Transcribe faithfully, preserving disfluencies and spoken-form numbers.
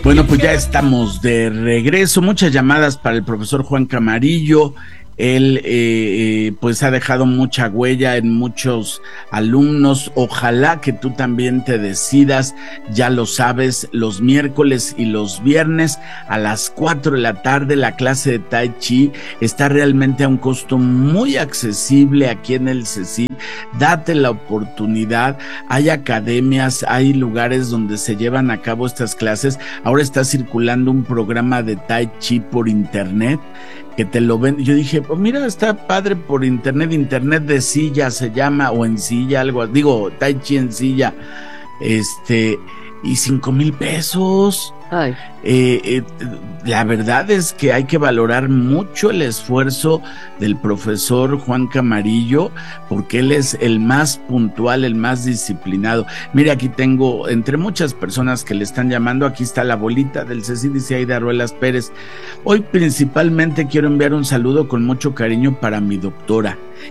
Bueno, pues ya estamos de regreso. Muchas llamadas para el profesor Juan Camarillo. Él eh, eh, pues ha dejado mucha huella en muchos alumnos. Ojalá que tú también te decidas, ya lo sabes, los miércoles y los viernes a las cuatro de la tarde la clase de Tai Chi está realmente a un costo muy accesible aquí en el CECIT. Date la oportunidad, hay academias, hay lugares donde se llevan a cabo estas clases. Ahora está circulando un programa de Tai Chi por internet que te lo ven. Yo dije, pues mira, está padre por internet, internet de silla se llama, o en silla, algo, digo, Tai Chi en silla, este, y cinco mil pesos. Ay. Eh, eh, la verdad es que hay que valorar mucho el esfuerzo del profesor Juan Camarillo, porque él es el más puntual, el más disciplinado. Mire, aquí tengo, entre muchas personas que le están llamando, aquí está la bolita del CECIT, dice Aida Ruelas Pérez. Hoy principalmente quiero enviar un saludo con mucho cariño para mi doctora.